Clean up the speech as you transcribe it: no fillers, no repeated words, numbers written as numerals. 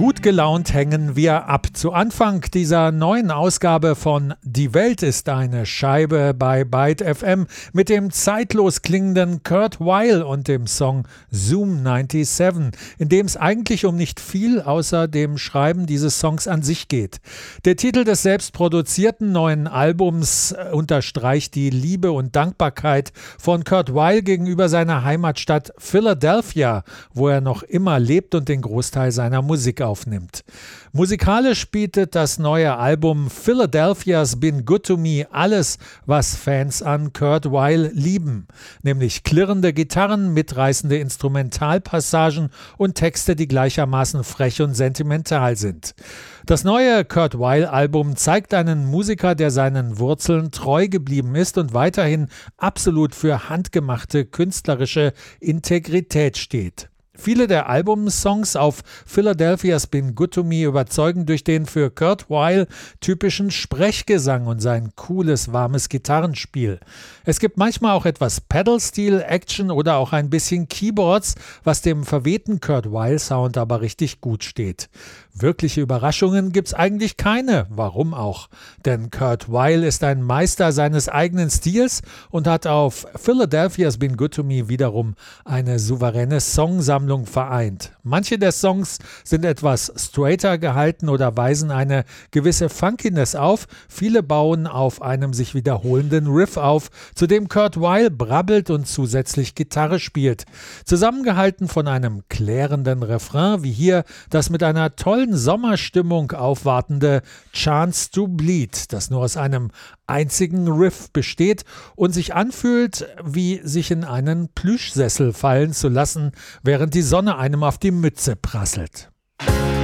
Gut gelaunt hängen wir ab. Zu Anfang dieser neuen Ausgabe von Die Welt ist eine Scheibe bei Byte FM mit dem zeitlos klingenden Kurt Weill und dem Song Zoom 97, in dem es eigentlich um nicht viel außer dem Schreiben dieses Songs an sich geht. Der Titel des selbstproduzierten neuen Albums unterstreicht die Liebe und Dankbarkeit von Kurt Weill gegenüber seiner Heimatstadt Philadelphia, wo er noch immer lebt und den Großteil seiner Musik aufnimmt. Musikalisch bietet das neue Album Philadelphia's Been Good to Me alles, was Fans an Kurt Weill lieben, nämlich klirrende Gitarren, mitreißende Instrumentalpassagen und Texte, die gleichermaßen frech und sentimental sind. Das neue Kurt Weill-Album zeigt einen Musiker, der seinen Wurzeln treu geblieben ist und weiterhin absolut für handgemachte künstlerische Integrität steht. Viele der Albumsongs auf Philadelphia's Been Good to Me überzeugen durch den für Kurt Weill typischen Sprechgesang und sein cooles, warmes Gitarrenspiel. Es gibt manchmal auch etwas Pedal-Steel, Action oder auch ein bisschen Keyboards, was dem verwehten Kurt Weill-Sound aber richtig gut steht. Wirkliche Überraschungen gibt's eigentlich keine, warum auch? Denn Kurt Weill ist ein Meister seines eigenen Stils und hat auf Philadelphia's Been Good to Me wiederum eine souveräne Songsammlung vereint. Manche der Songs sind etwas straighter gehalten oder weisen eine gewisse Funkiness auf, viele bauen auf einem sich wiederholenden Riff auf, zu dem Kurt Weill brabbelt und zusätzlich Gitarre spielt. Zusammengehalten von einem klärenden Refrain, wie hier das mit einer tollen Sommerstimmung aufwartende Chance to Bleed, das nur aus einem einzigen Riff besteht und sich anfühlt, wie sich in einen Plüschsessel fallen zu lassen, während die Sonne einem auf die Mütze prasselt.